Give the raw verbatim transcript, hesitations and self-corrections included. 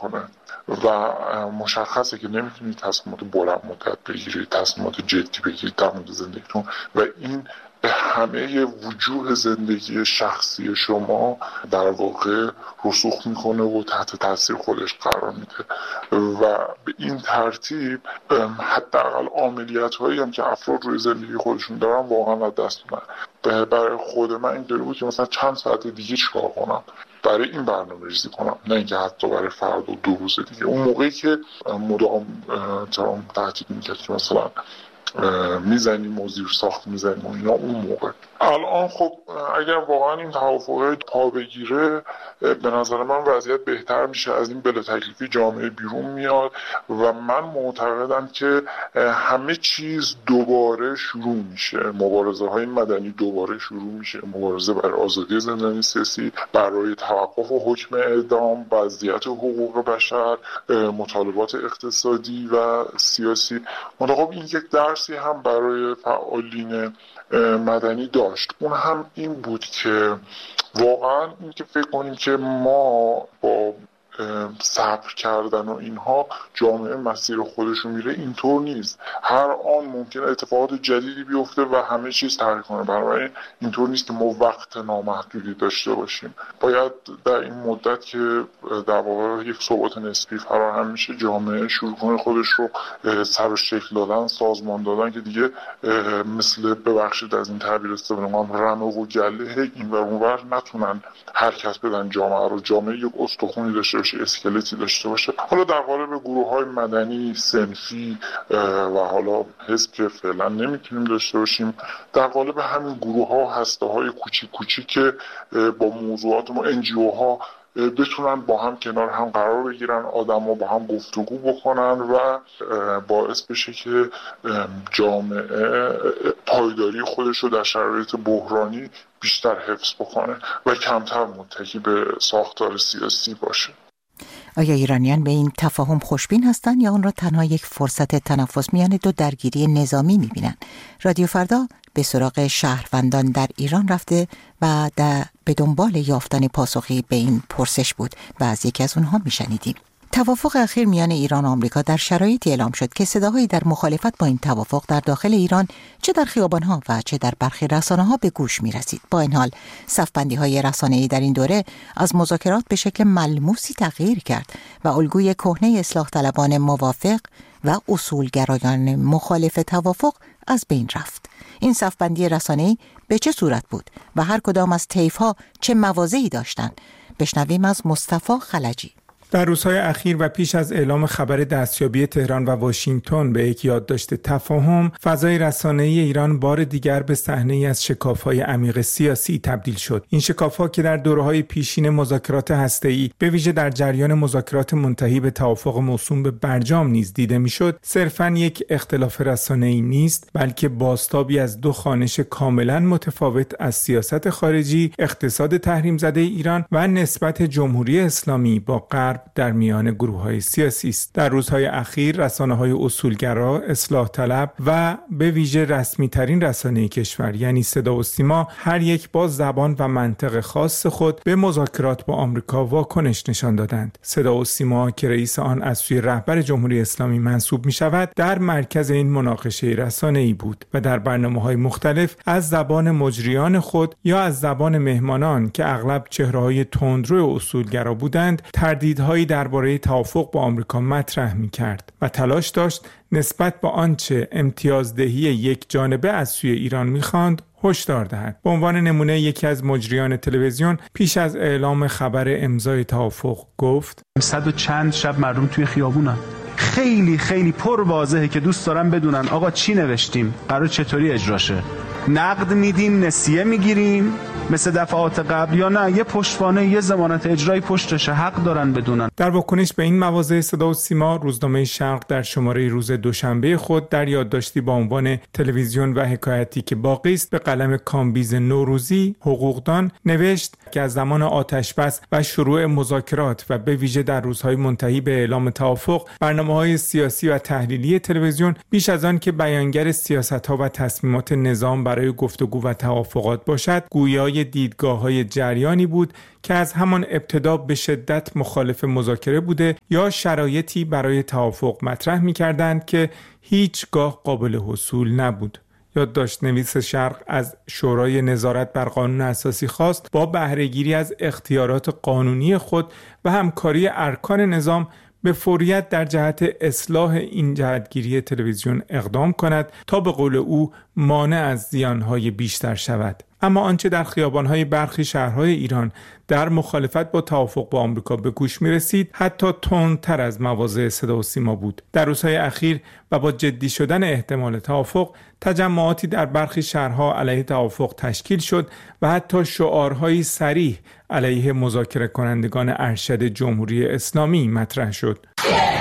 کنه و مشخصه که نمیتونید تصمیمات بلند مدت بگیرید، تصمیمات جدی بگیرید در مورد زندگیتون و این به همه وجوه زندگی شخصی شما در واقع رسوخ میکنه و تحت تاثیر خودش قرار میده و به این ترتیب حداقل عاملیت هایی هم که افراد روی زندگی خودشون دارن واقعا از دست میدن. برای خود من اینطوری بود که مثلا چند ساعت دیگه چیکار کنم برای این برنامه ریزی کنم، نه اینکه حتی برای فرد و دو روز دیگه. اون موقعی که مدام ترام تهدید میکرد که مثلا میزنیم و زیر ساخت میزنیم و اینا، اون موقع. الان خب اگر واقعا این توافقه پا بگیره به نظر من وضعیت بهتر میشه، از این بلا تکلیفی جامعه بیرون میاد و من معتقدم که همه چیز دوباره شروع میشه، مبارزه های مدنی دوباره شروع میشه، مبارزه برای آزادی زندانی سیاسی، برای توقف و حکم اعدام، وضعیت حقوق بشر، مطالبات اقتصادی و سیاسی. خب این یک درسی هم برای فعالین مدنی داشت، اون هم این بود که واقعا این که فکر کنیم که ما با صبر کردن و اینها جامعه مسیر خودشو میره، اینطور نیست. هر آن ممکنه اتفاقات جدیدی بیفته و همه چیز تغییر کنه. برای اینطور نیست که ما وقت نامحدودی داشته باشیم. باید در این مدت که در واقع یک ثبات نسبی فراهم میشه، جامعه شروع کنه خودش رو سر و شکل دادن، سازمان دادن که دیگه مثل ببخشید از این تعبیر استفاده کنم رمه و گله این و اونور نتونن حرکت بدن جامعه رو. جامعه یک استخوانی داشته باشه، اسکلتی داشته باشه. حالا در قالب گروه‌های مدنی، صنفی و حالا حزب که فعلا نمیتونیم داشته باشیم، در قالب همین گروه‌ها، هسته‌های کوچیک کوچیک که با موضوعات ما ان جی او ها بتونن با هم کنار هم قرار بگیرن، آدم‌ها با هم گفتگو بکنن و باعث بشه که جامعه پایداری خودش رو در شرایط بحرانی بیشتر حفظ بکنه و کمتر متکی به ساختار سیاسی باشه. آیا ایرانیان به این تفاهم خوشبین هستند یا آن را تنها یک فرصت تنفس میان دو درگیری نظامی میبینند؟ رادیو فردا به سراغ شهروندان در ایران رفته و در به دنبال یافتن پاسخی به این پرسش بود و از یکی از اونها میشنیدیم. توافق اخیر میان ایران و آمریکا در شرایطی اعلام شد که صداهایی در مخالفت با این توافق در داخل ایران چه در خیابان‌ها و چه در برخی رسانه‌ها به گوش می‌رسید. با این حال صف‌بندی‌های رسانه‌ای در این دوره از مذاکرات به شکل ملموسی تغییر کرد و الگوی کهنه اصلاح طلبان موافق و اصولگرایان مخالف توافق از بین رفت. این صف‌بندی رسانه‌ای به چه صورت بود و هر کدام از طیف‌ها چه مواضعی داشتند؟ بشنویم از مصطفی خلجی. در روزهای اخیر و پیش از اعلام خبر دستیابی تهران و واشنگتن به یک یادداشت تفاهم، فضای رسانه‌ای ایران بار دیگر به صحنه‌ای از شکاف‌های عمیق سیاسی تبدیل شد. این شکاف‌ها که در دوره‌های پیشین مذاکرات هسته‌ای، به ویژه در جریان مذاکرات منتهی به توافق موسوم به برجام نیز دیده می‌شد، صرفاً یک اختلاف رسانه‌ای نیست، بلکه بازتابی از دو خوانش کاملاً متفاوت از سیاست خارجی، اقتصاد تحریم زده ایران و نسبت جمهوری اسلامی با غرب در میان گروه‌های سیاسی است. در روزهای اخیر رسانه‌های اصولگرا، اصلاح طلب و به ویژه رسمی‌ترین رسانه کشور یعنی صدا و سیما هر یک با زبان و منطق خاص خود به مذاکرات با آمریکا واکنش نشان دادند. صدا و سیما که رئیس آن از سوی رهبر جمهوری اسلامی منصوب می‌شود، در مرکز این مناقشه رسانه‌ای بود و در برنامه‌های مختلف از زبان مجریان خود یا از زبان مهمانان که اغلب چهره‌های تندرو اصولگرا بودند، تردیدهای درباره توافق با آمریکا مطرح می‌کرد و تلاش داشت نسبت به آنچه امتیازدهی یک جانبه از سوی ایران می‌خواند هشدار دهد. به عنوان نمونه یکی از مجریان تلویزیون پیش از اعلام خبر امضای توافق گفت: صد و چند شب مردم توی خیابونن. خیلی خیلی پر واضحه که دوست دارن بدونن آقا چی نوشتیم، قرار چطوری اجراشه، نقد میدیم، نسیه میگیریم مثل دفعات قبل یا نه یه پشتوانه، یه ضمانت اجرایی پشتشه، حق دارن بدونن. در واکنش به این مواضع صدا و سیما، روزنامه شرق در شماره روز دوشنبه خود در یادداشتی با عنوان تلویزیون و حکایتی که باقی است به قلم کامبیز نوروزی حقوقدان نوشت که از زمان آتشبس و شروع مذاکرات و به ویژه در روزهای منتهی به اعلام توافق، برنامه‌های سیاسی و تحلیلی تلویزیون بیش از آن که بیانگر سیاست‌ها و تصمیمات نظام برای گفتگو و توافقات باشد، گویا ارائه دیدگاه‌های جریانی بود که از همان ابتدا به شدت مخالف مذاکره بوده یا شرایطی برای توافق مطرح می‌کردند که هیچگاه قابل حصول نبود. یادداشت نویس شرق از شورای نظارت بر قانون اساسی خواست با بهره‌گیری از اختیارات قانونی خود و همکاری ارکان نظام به فوریت در جهت اصلاح این جهتگیری تلویزیون اقدام کند تا به قول او مانع از زیانهای بیشتر شود. اما آنچه در خیابان‌های برخی شهرهای ایران در مخالفت با توافق با آمریکا به گوش می‌رسید حتی تندتر از مواضع صدا و سیما بود. در روزهای اخیر و با جدی شدن احتمال توافق، تجمعاتی در برخی شهرها علیه توافق تشکیل شد و حتی شعارهایی صریح علیه مذاکره کنندگان ارشد جمهوری اسلامی مطرح شد.